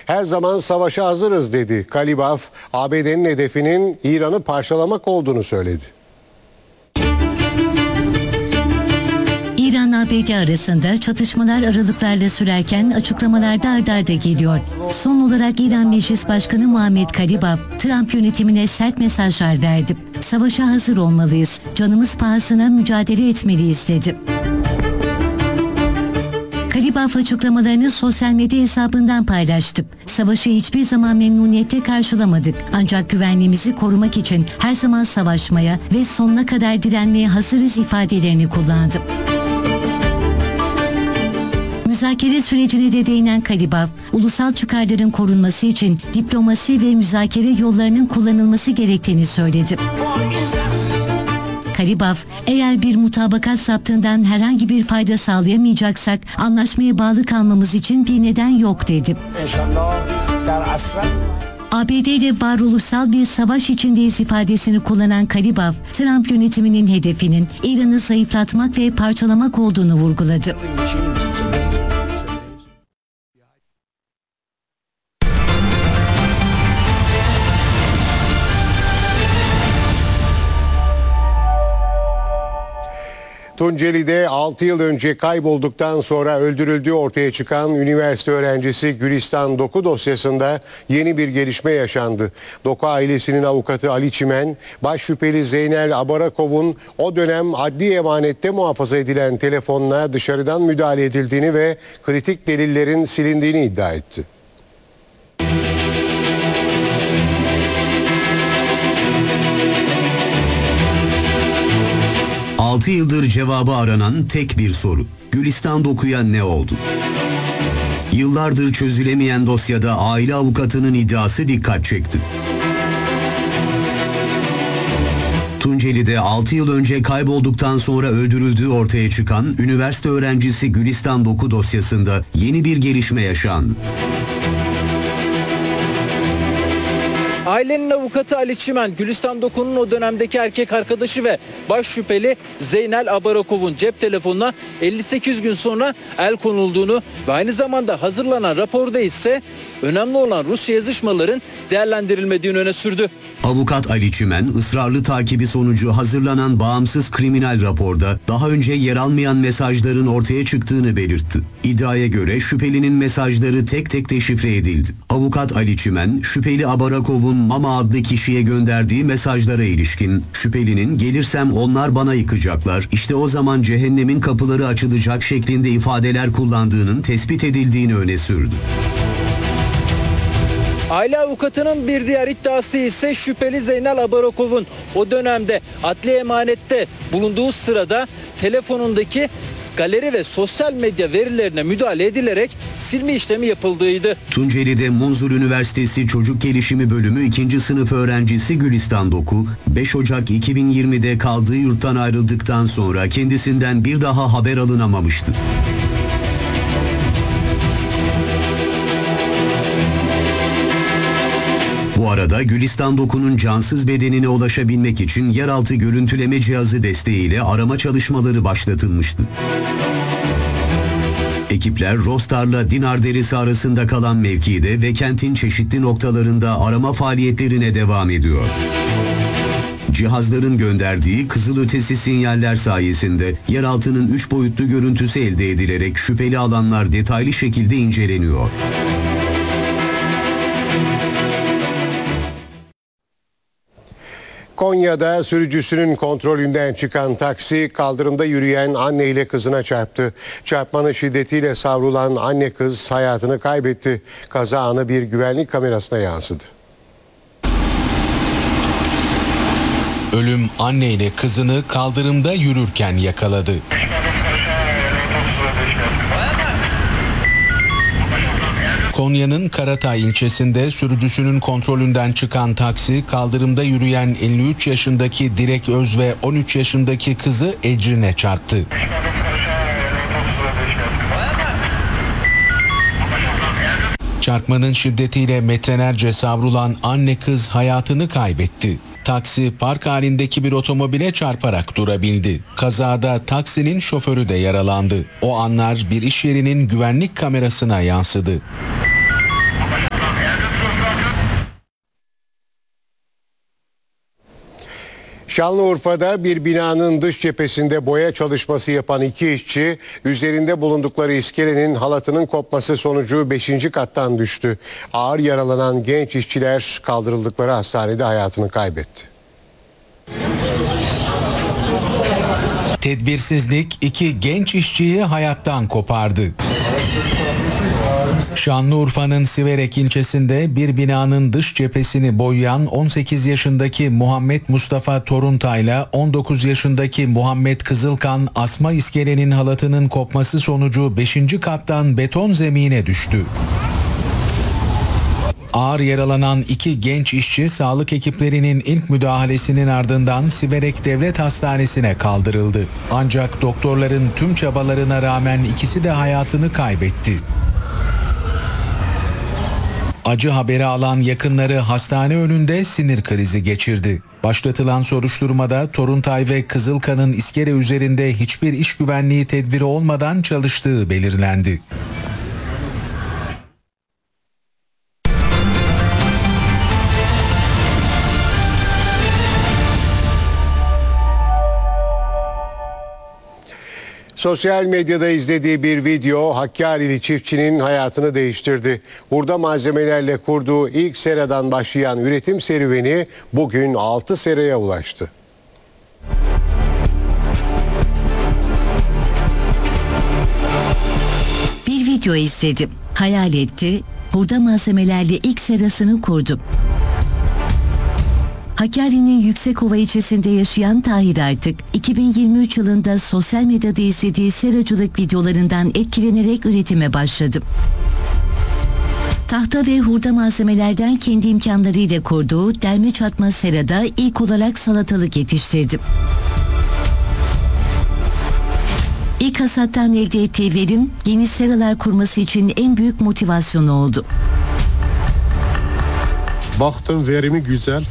her zaman savaşa hazırız dedi. Kalibaf, ABD'nin hedefinin İran'ı parçalamak olduğunu söyledi. İran-ABD arasında çatışmalar aralıklarla sürerken açıklamalar da ard arda geliyor. Son olarak İran Meclis Başkanı Muhammed Kalibaf, Trump yönetimine sert mesajlar verdi. Savaşa hazır olmalıyız, canımız pahasına mücadele etmeliyiz dedi. Kalibaf açıklamalarını sosyal medya hesabından paylaştı. Savaşı hiçbir zaman memnuniyetle karşılamadık. Ancak güvenliğimizi korumak için her zaman savaşmaya ve sonuna kadar direnmeye hazırız ifadelerini kullandı. Müzakere sürecine de değinen Kalibaf, ulusal çıkarların korunması için diplomasi ve müzakere yollarının kullanılması gerektiğini söyledi. Kalibaf, eğer bir mutabakat saptığından herhangi bir fayda sağlayamayacaksak anlaşmaya bağlı kalmamız için bir neden yok dedi. ABD ile varoluşsal bir savaş içindeyiz ifadesini kullanan Kalibaf, Trump yönetiminin hedefinin İran'ı zayıflatmak ve parçalamak olduğunu vurguladı. Tunceli'de 6 yıl önce kaybolduktan sonra öldürüldüğü ortaya çıkan üniversite öğrencisi Gülistan Doku dosyasında yeni bir gelişme yaşandı. Doku ailesinin avukatı Ali Çimen, baş şüpheli Zeynel Abarakov'un o dönem adli emanette muhafaza edilen telefonuna dışarıdan müdahale edildiğini ve kritik delillerin silindiğini iddia etti. Altı yıldır cevabı aranan tek bir soru. Gülistan Doku'ya ne oldu? Yıllardır çözülemeyen dosyada aile avukatının iddiası dikkat çekti. Tunceli'de 6 yıl önce kaybolduktan sonra öldürüldüğü ortaya çıkan üniversite öğrencisi Gülistan Doku dosyasında yeni bir gelişme yaşandı. Ailenin avukatı Ali Çimen, Gülistan Doku'nun o dönemdeki erkek arkadaşı ve baş şüpheli Zeynel Abarakov'un cep telefonuna 58 gün sonra el konulduğunu ve aynı zamanda hazırlanan raporda ise önemli olan Rusça yazışmaların değerlendirilmediğini öne sürdü. Avukat Ali Çimen, ısrarlı takibi sonucu hazırlanan bağımsız kriminal raporda daha önce yer almayan mesajların ortaya çıktığını belirtti. İddiaya göre şüphelinin mesajları tek tek deşifre edildi. Avukat Ali Çimen, şüpheli Abarakov'un Mama adlı kişiye gönderdiği mesajlara ilişkin şüphelinin "gelirsem onlar bana yıkacaklar, işte o zaman cehennemin kapıları açılacak" şeklinde ifadeler kullandığının tespit edildiğini öne sürdü. Aile avukatının bir diğer iddiası ise şüpheli Zeynel Abarakov'un o dönemde adli emanette bulunduğu sırada telefonundaki galeri ve sosyal medya verilerine müdahale edilerek silme işlemi yapıldığıydı. Tunceli'de Munzur Üniversitesi Çocuk Gelişimi Bölümü 2. sınıf öğrencisi Gülistan Doku, 5 Ocak 2020'de kaldığı yurttan ayrıldıktan sonra kendisinden bir daha haber alınamamıştı. Bu arada Gülistan Doku'nun cansız bedenine ulaşabilmek için yeraltı görüntüleme cihazı desteğiyle arama çalışmaları başlatılmıştı. Ekipler Rostar'la Dinar Deresi arasında kalan mevkide ve kentin çeşitli noktalarında arama faaliyetlerine devam ediyor. Cihazların gönderdiği kızılötesi sinyaller sayesinde yeraltının 3 boyutlu görüntüsü elde edilerek şüpheli alanlar detaylı şekilde inceleniyor. Konya'da sürücüsünün kontrolünden çıkan taksi kaldırımda yürüyen anne ile kızına çarptı. Çarpmanın şiddetiyle savrulan anne kız hayatını kaybetti. Kaza anı bir güvenlik kamerasına yansıdı. Ölüm anne ile kızını kaldırımda yürürken yakaladı. Konya'nın Karatay ilçesinde sürücüsünün kontrolünden çıkan taksi kaldırımda yürüyen 53 yaşındaki Dilek Öz ve 13 yaşındaki kızı Ecrin'e çarptı. Çarpmanın şiddetiyle metrelerce savrulan anne kız hayatını kaybetti. Taksi park halindeki bir otomobile çarparak durabildi. Kazada taksinin şoförü de yaralandı. O anlar bir iş yerinin güvenlik kamerasına yansıdı. Şanlıurfa'da bir binanın dış cephesinde boya çalışması yapan iki işçi üzerinde bulundukları iskelenin halatının kopması sonucu 5. kattan düştü. Ağır yaralanan genç işçiler kaldırıldıkları hastanede hayatını kaybetti. Tedbirsizlik iki genç işçiyi hayattan kopardı. Şanlıurfa'nın Siverek ilçesinde bir binanın dış cephesini boyayan 18 yaşındaki Muhammed Mustafa Toruntay'la 19 yaşındaki Muhammed Kızılkan asma iskelenin halatının kopması sonucu 5. kattan beton zemine düştü. Ağır yaralanan iki genç işçi sağlık ekiplerinin ilk müdahalesinin ardından Siverek Devlet Hastanesi'ne kaldırıldı. Ancak doktorların tüm çabalarına rağmen ikisi de hayatını kaybetti. Acı haberi alan yakınları hastane önünde sinir krizi geçirdi. Başlatılan soruşturmada Toruntay ve Kızılkan'ın iskele üzerinde hiçbir iş güvenliği tedbiri olmadan çalıştığı belirlendi. Sosyal medyada izlediği bir video Hakkari'li çiftçinin hayatını değiştirdi. Hurda malzemelerle kurduğu ilk seradan başlayan üretim serüveni bugün 6 seraya ulaştı. Bir video izledim. Hayal etti. Hurda malzemelerle ilk serasını kurdu. Hakkari'nin Yüksekova ilçesinde yaşayan Tahir Artık, 2023 yılında sosyal medyada izlediği seracılık videolarından etkilenerek üretime başladı. Tahta ve hurda malzemelerden kendi imkanlarıyla kurduğu derme çatma serada ilk olarak salatalık yetiştirdi. İlk hasattan elde ettiği verim, yeni seralar kurması için en büyük motivasyonu oldu. Baktım verimi güzel.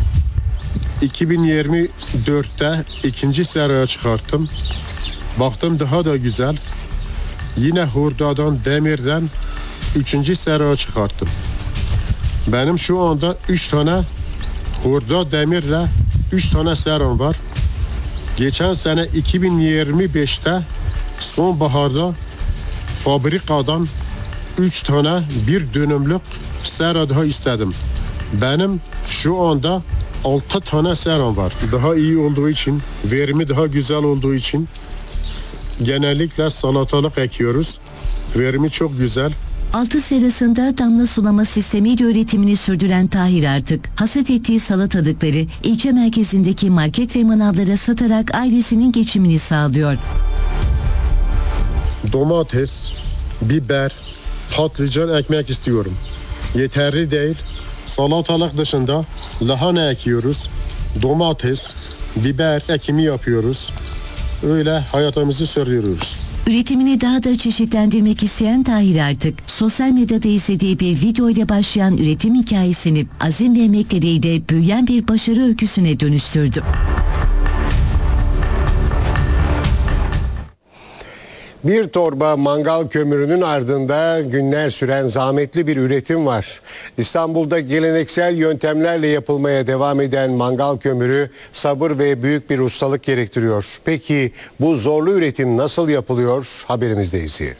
2024'te ikinci seraya çıkarttım. Baktım daha da güzel. Yine hurdadan, demirden 3. seraya çıkarttım. Benim şu anda 3 tane hurda, demirle 3 tane seram var. Geçen sene 2025'te sonbaharda fabrikadan 3 tane bir dönümlük sera daha istedim. Benim şu anda 6 tane seram var. Daha iyi olduğu için, verimi daha güzel olduğu için genellikle salatalık ekiyoruz. Verimi çok güzel. 6 serasında damla sulama sistemiyle üretimini sürdüren Tahir Artık, hasat ettiği salatalıkları ilçe merkezindeki market ve manavlara satarak ailesinin geçimini sağlıyor. Domates, biber, patlıcan ekmek istiyorum. Yeterli değil. Salatalık dışında lahana ekiyoruz. Domates, biber ekimi yapıyoruz. Öyle hayatımızı sürdürüyoruz. Üretimini daha da çeşitlendirmek isteyen Tahir Artık, sosyal medyada izlediği bir video ile başlayan üretim hikayesini azim ve emekleriyle büyüyen bir başarı öyküsüne dönüştürdü. Bir torba mangal kömürünün ardında günler süren zahmetli bir üretim var. İstanbul'da geleneksel yöntemlerle yapılmaya devam eden mangal kömürü sabır ve büyük bir ustalık gerektiriyor. Peki bu zorlu üretim nasıl yapılıyor? Haberimizde izleyelim.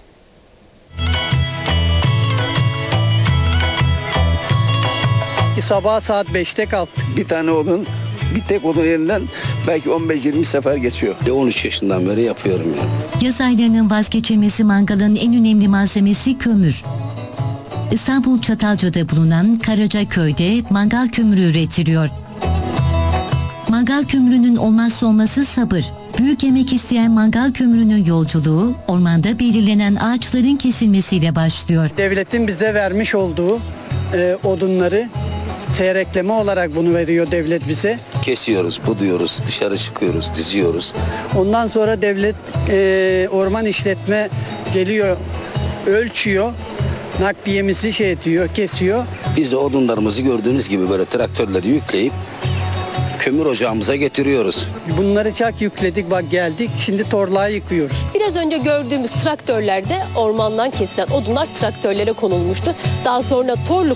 Sabah saat 5'te kalktık. Bir tane odun, bir tek odun elinden belki 15-20 sefer geçiyor. 13 yaşından beri yapıyorum yani. Yaz aylarının vazgeçilmezi mangalın en önemli malzemesi kömür. İstanbul Çatalca'da bulunan Karacaköy'de mangal kömürü üretiliyor. Mangal kömürünün olmazsa olmazı sabır. Büyük emek isteyen mangal kömürünün yolculuğu ormanda belirlenen ağaçların kesilmesiyle başlıyor. Devletin bize vermiş olduğu odunları seyrekleme olarak bunu veriyor devlet bize. Kesiyoruz, buduyoruz, dışarı çıkıyoruz, diziyoruz. Ondan sonra devlet orman işletme geliyor, ölçüyor, nakliyemizi ediyor, kesiyor. Biz de odunlarımızı gördüğünüz gibi böyle traktörleri yükleyip kömür ocağımıza getiriyoruz. Bunları çak yükledik, bak geldik, şimdi torlağı yıkıyoruz. Biraz önce gördüğümüz traktörlerde ormandan kesilen odunlar traktörlere konulmuştu. Daha sonra torlu